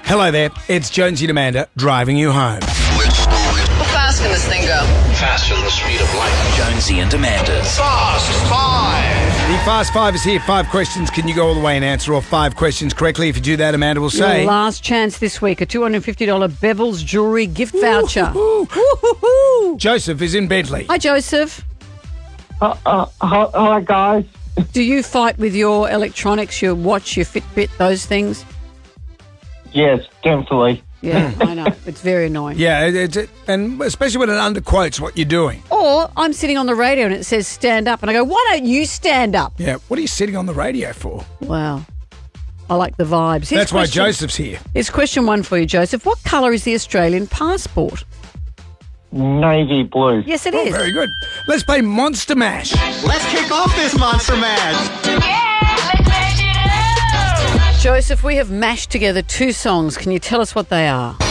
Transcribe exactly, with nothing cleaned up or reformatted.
Hello there, it's Jonesy and Amanda driving you home. How fast can this thing go? Faster than the speed of light. Jonesy and Amanda's Fast Five. The Fast Five is here. Five questions. Can you go all the way and answer all five questions correctly? If you do that, Amanda will say... Your last chance this week, a two hundred fifty dollars Bevel's Jewellery gift voucher. Woo-hoo-hoo. Woo-hoo-hoo. Joseph is in Bentley. Hi, Joseph. Uh, uh, hi, hi, guys. Do you fight with your electronics, your watch, your Fitbit, those things? Yes, definitely. Yeah, I know. It's very annoying. Yeah, it, it, it, and especially when it underquotes what you're doing. Or I'm sitting on the radio and it says stand up and I go, why don't you stand up? Yeah, what are you sitting on the radio for? Wow. I like the vibes. Here's That's why question- Joseph's here. Here's question one for you, Joseph. What colour is the Australian passport? Navy blue. Yes, it Oh, is. very good. Let's play Monster Mash. Let's kick off this Monster Mash. Joseph, we have mashed together two songs. Can you tell us what they are?